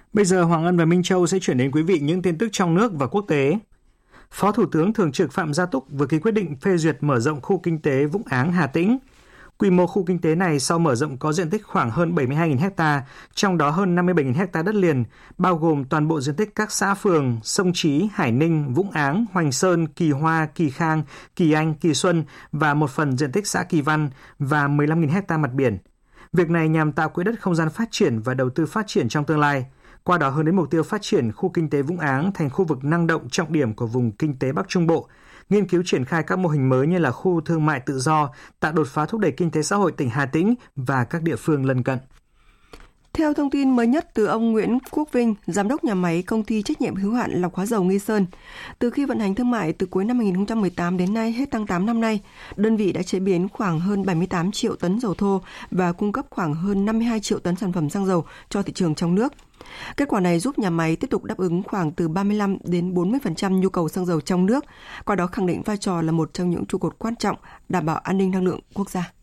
Bây giờ Hoàng Ân và Minh Châu sẽ chuyển đến quý vị những tin tức trong nước và quốc tế. Phó Thủ tướng Thường trực Phạm Gia Túc vừa ký quyết định phê duyệt mở rộng khu kinh tế Vũng Áng Hà Tĩnh. Quy mô khu kinh tế này sau mở rộng có diện tích khoảng hơn 72.000 ha, trong đó hơn 57.000 ha đất liền, bao gồm toàn bộ diện tích các xã phường Sông Chí, Hải Ninh, Vũng Áng, Hoành Sơn, Kỳ Hoa, Kỳ Khang, Kỳ Anh, Kỳ Xuân và một phần diện tích xã Kỳ Văn và 15.000 ha mặt biển. Việc này nhằm tạo quỹ đất không gian phát triển và đầu tư phát triển trong tương lai, qua đó hướng đến mục tiêu phát triển khu kinh tế Vũng Áng thành khu vực năng động trọng điểm của vùng kinh tế Bắc Trung Bộ, nghiên cứu triển khai các mô hình mới như là khu thương mại tự do, tạo đột phá thúc đẩy kinh tế xã hội tỉnh Hà Tĩnh và các địa phương lân cận. Theo thông tin mới nhất từ ông Nguyễn Quốc Vinh, giám đốc nhà máy công ty trách nhiệm hữu hạn lọc hóa dầu Nghi Sơn, từ khi vận hành thương mại từ cuối năm 2018 đến nay hết tháng 8 năm nay, đơn vị đã chế biến khoảng hơn 78 triệu tấn dầu thô và cung cấp khoảng hơn 52 triệu tấn sản phẩm xăng dầu cho thị trường trong nước. Kết quả này giúp nhà máy tiếp tục đáp ứng khoảng từ 35 đến 40% nhu cầu xăng dầu trong nước, qua đó khẳng định vai trò là một trong những trụ cột quan trọng đảm bảo an ninh năng lượng quốc gia.